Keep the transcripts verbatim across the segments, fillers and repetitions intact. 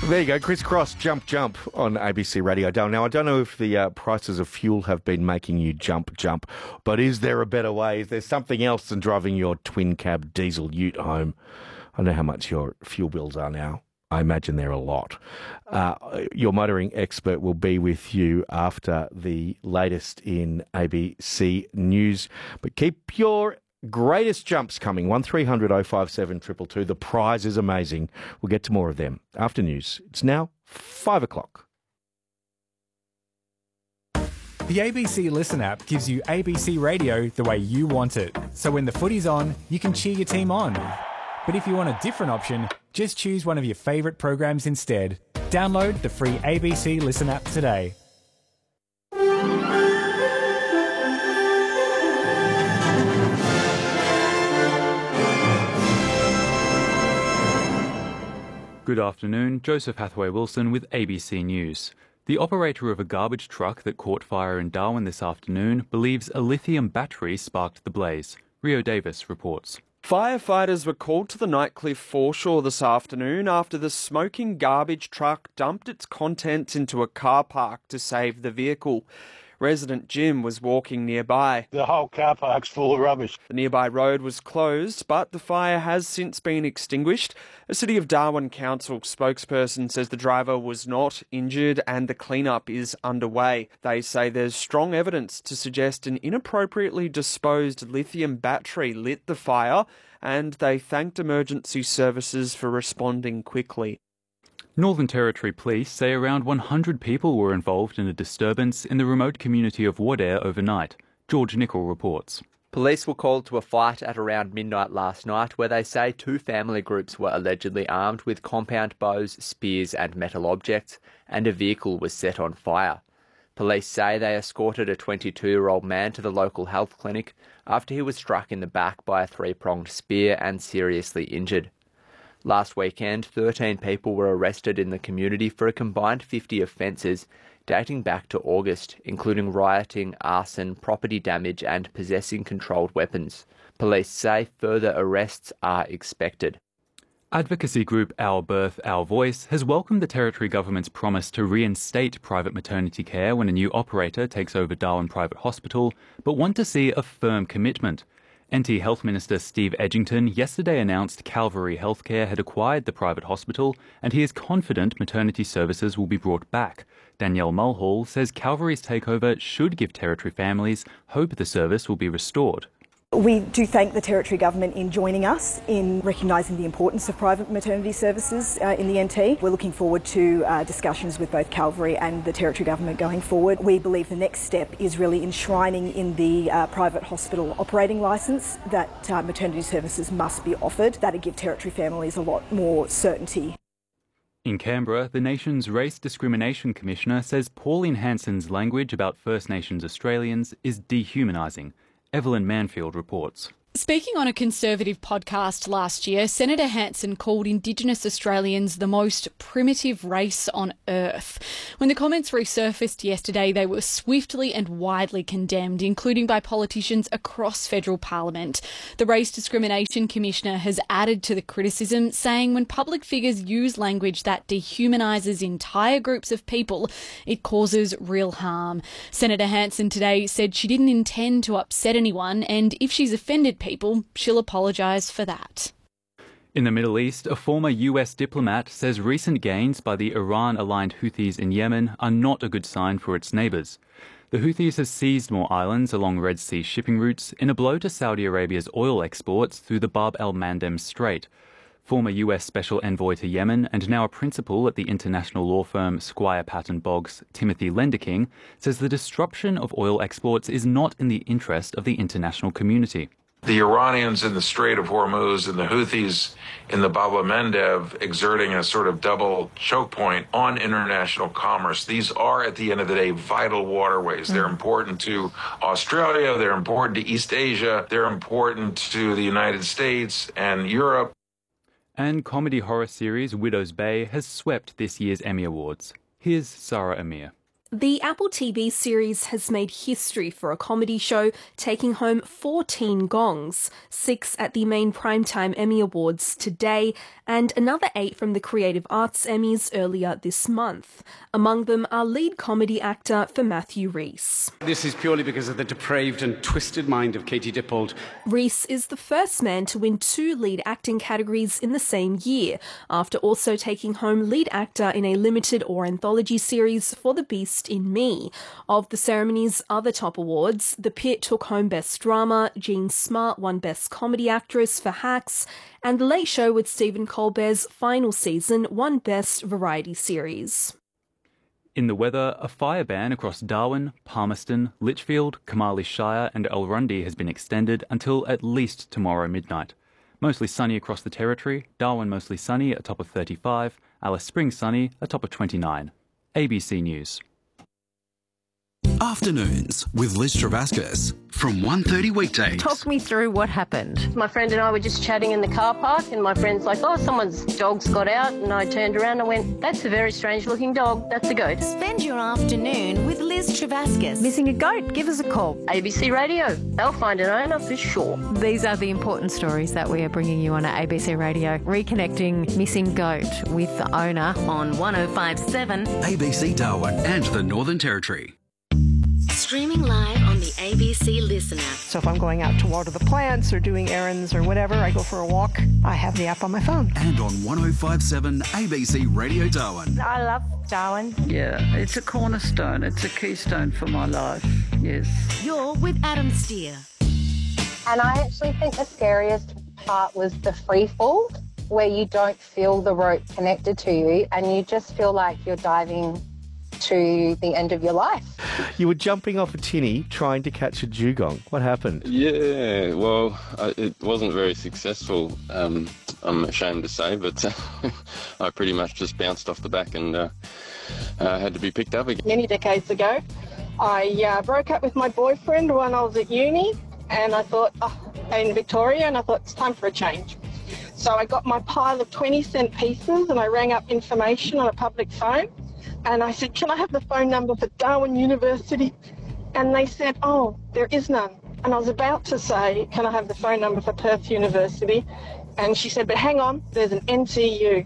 There you go, Chris Cross, Jump Jump on A B C Radio. Now, I don't know if the uh, prices of fuel have been making you jump jump, but is there a better way? Is there something else than driving your twin cab diesel ute home? I know how much your fuel bills are now. I imagine they're a lot. Uh, your motoring expert will be with you after the latest in A B C News. But keep your greatest jumps coming. one three hundred oh five seven two two two. The prize is amazing. We'll get to more of them after news. It's now five o'clock. The A B C Listen app gives you A B C Radio the way you want it. So when the footy's on, you can cheer your team on. But if you want a different option, just choose one of your favourite programs instead. Download the free A B C Listen app today. Good afternoon, Joseph Hathaway-Wilson with A B C News. The operator of a garbage truck that caught fire in Darwin this afternoon believes a lithium battery sparked the blaze. Rio Davis reports. Firefighters were called to the Nightcliff foreshore this afternoon after the smoking garbage truck dumped its contents into a car park to save the vehicle. Resident Jim was walking nearby. The whole car park's full of rubbish. The nearby road was closed, but the fire has since been extinguished. A City of Darwin Council spokesperson says the driver was not injured and the cleanup is underway. They say there's strong evidence to suggest an inappropriately disposed lithium battery lit the fire, and they thanked emergency services for responding quickly. Northern Territory Police say around one hundred people were involved in a disturbance in the remote community of Wadare overnight. George Nicol reports. Police were called to a fight at around midnight last night where they say two family groups were allegedly armed with compound bows, spears and metal objects, and a vehicle was set on fire. Police say they escorted a twenty-two-year-old man to the local health clinic after he was struck in the back by a three-pronged spear and seriously injured. Last weekend, thirteen people were arrested in the community for a combined fifty offences dating back to August, including rioting, arson, property damage and possessing controlled weapons. Police say further arrests are expected. Advocacy group Our Birth, Our Voice has welcomed the Territory Government's promise to reinstate private maternity care when a new operator takes over Darwin Private Hospital, but want to see a firm commitment. N T Health Minister Steve Edgington yesterday announced Calvary Healthcare had acquired the private hospital and he is confident maternity services will be brought back. Danielle Mulhall says Calvary's takeover should give Territory families hope the service will be restored. We do thank the Territory Government in joining us in recognising the importance of private maternity services uh, in the N T. We're looking forward to uh, discussions with both Calvary and the Territory Government going forward. We believe the next step is really enshrining in the uh, private hospital operating licence that uh, maternity services must be offered. That would give Territory families a lot more certainty. In Canberra, the nation's Race Discrimination Commissioner says Pauline Hanson's language about First Nations Australians is dehumanising. Evelyn Manfield reports. Speaking on a Conservative podcast last year, Senator Hanson called Indigenous Australians the most primitive race on earth. When the comments resurfaced yesterday, they were swiftly and widely condemned, including by politicians across federal parliament. The Race Discrimination Commissioner has added to the criticism, saying when public figures use language that dehumanises entire groups of people, it causes real harm. Senator Hanson today said she didn't intend to upset anyone, and if she's offended people, she'll apologise for that. In the Middle East, a former U S diplomat says recent gains by the Iran-aligned Houthis in Yemen are not a good sign for its neighbours. The Houthis have seized more islands along Red Sea shipping routes in a blow to Saudi Arabia's oil exports through the Bab el-Mandeb Strait. Former U S Special Envoy to Yemen and now a principal at the international law firm Squire Patton Boggs, Timothy Lenderking, says the disruption of oil exports is not in the interest of the international community. The Iranians in the Strait of Hormuz and the Houthis in the Bab el-Mandeb exerting a sort of double choke point on international commerce. These are, at the end of the day, vital waterways. They're important to Australia, they're important to East Asia, they're important to the United States and Europe. And comedy horror series Widow's Bay has swept this year's Emmy Awards. Here's Sarah Amir. The Apple T V series has made history for a comedy show, taking home fourteen gongs, six at the main Primetime Emmy Awards today, and another eight from the Creative Arts Emmys earlier this month. Among them are lead comedy actor for Matthew Rhys. This is purely because of the depraved and twisted mind of Katie Dippold. Rhys is the first man to win two lead acting categories in the same year, after also taking home lead actor in a limited or anthology series for The Beast in Me. Of the ceremony's other top awards, The Pit took home Best Drama, Jean Smart won Best Comedy Actress for Hacks, and The Late Show with Stephen Colbert's final season won Best Variety Series. In the weather, a fire ban across Darwin, Palmerston, Litchfield, Kamali Shire and Elrundy has been extended until at least tomorrow midnight. Mostly sunny across the territory, Darwin mostly sunny, a top of thirty-five, Alice Springs sunny, a top of twenty-nine. A B C News. Afternoons with Liz Travascus from one thirty weekdays. Talk me through what happened. My friend and I were just chatting in the car park and my friend's like, oh, someone's dog's got out, and I turned around and went, that's a very strange looking dog, that's a goat. Spend your afternoon with Liz Travascus. Missing a goat? Give us a call. A B C Radio. They'll find an owner for sure. These are the important stories that we are bringing you on at A B C Radio. Reconnecting missing goat with the owner on one oh five point seven. A B C Darwin and the Northern Territory. Streaming live on the A B C Listen app. So if I'm going out to water the plants or doing errands or whatever, I go for a walk, I have the app on my phone. And on one oh five point seven A B C Radio Darwin. I love Darwin. Yeah, it's a cornerstone. It's a keystone for my life, yes. You're with Adam Steer. And I actually think the scariest part was the free fall, where you don't feel the rope connected to you and you just feel like you're diving to the end of your life. You were jumping off a tinny trying to catch a dugong. What happened? Yeah, well, I, it wasn't very successful, um, I'm ashamed to say, but uh, I pretty much just bounced off the back and uh, uh, had to be picked up again. Many decades ago, I uh, broke up with my boyfriend when I was at uni, and I thought, oh, in Victoria, and I thought it's time for a change. So I got my pile of twenty cent pieces and I rang up information on a public phone. And I said, can I have the phone number for Darwin University? And they said, oh, there is none. And I was about to say, can I have the phone number for Perth University? And she said, but hang on, there's an N T U.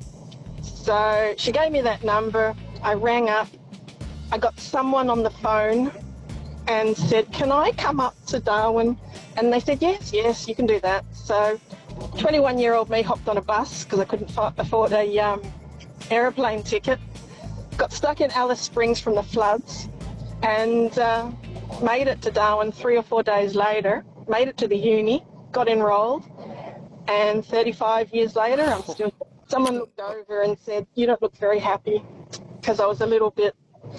So she gave me that number. I rang up. I got someone on the phone and said, can I come up to Darwin? And they said, yes, yes, you can do that. So twenty-one-year-old me hopped on a bus because I couldn't afford a um, aeroplane ticket. Got stuck in Alice Springs from the floods and uh, made it to Darwin three or four days later, made it to the uni, got enrolled, and thirty-five years later, I'm still... Someone looked over and said, you don't look very happy, because I was a little bit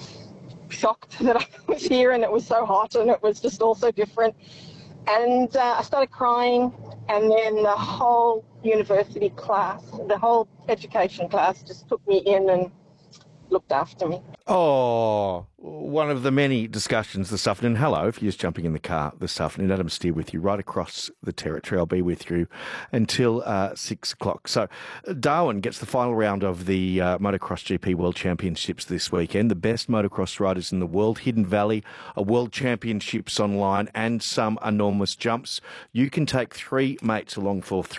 shocked that I was here and it was so hot and it was just all so different. And uh, I started crying, and then the whole university class, the whole education class just took me in and looked after me. Oh, one of the many discussions this afternoon. Hello, if you're just jumping in the car this afternoon, Adam Steer with you right across the territory. I'll be with you until uh, six o'clock. So Darwin gets the final round of the uh, Motocross G P World Championships this weekend. The best motocross riders in the world. Hidden Valley, a World Championships online and some enormous jumps. You can take three mates along for three